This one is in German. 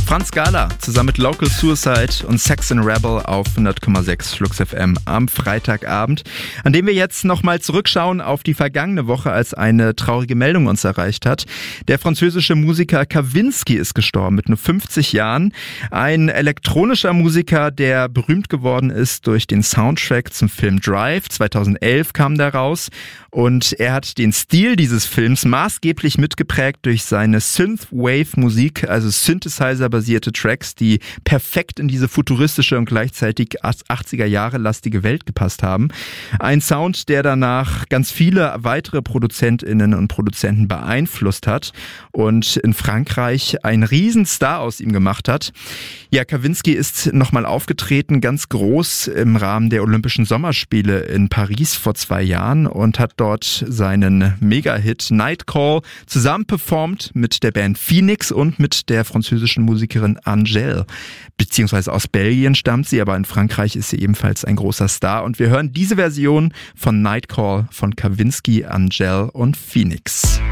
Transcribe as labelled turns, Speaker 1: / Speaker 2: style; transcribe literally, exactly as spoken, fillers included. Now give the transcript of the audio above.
Speaker 1: Franz Gala zusammen mit Local Suicide und Saxon Rebel auf hundert Komma sechs Flux F M am Freitagabend, an dem wir jetzt nochmal zurückschauen auf die vergangene Woche, als eine traurige Meldung uns erreicht hat. Der französische Musiker Kavinsky ist gestorben mit nur fünfzig Jahren. Ein elektronischer Musiker, der berühmt geworden ist durch den Soundtrack zum Film Drive. zweitausendelf kam der raus und er hat den Stil dieses Films maßgeblich mitgeprägt durch seine Synthwave-Musik, also Synthesizer-basierte Tracks, die perfekt in diese futuristische und gleichzeitig achtziger Jahre lastige Welt gepasst haben. Ein Sound, der danach ganz viele weitere ProduzentInnen und Produzenten beeinflusst hat und in Frankreich einen Riesenstar aus ihm gemacht hat. Ja, Kavinsky ist nochmal aufgetreten, ganz groß im Rahmen der Olympischen Sommerspiele in Paris vor zwei Jahren und hat dort seinen Mega-Hit Nightcall zusammen performt mit der Band Phoenix und mit der französischen Musikerin Angèle. Beziehungsweise aus Belgien stammt sie, aber in Frankreich ist sie ebenfalls ein großer Star. Und wir hören diese Version von Nightcall von Kavinsky, Angèle und Phoenix.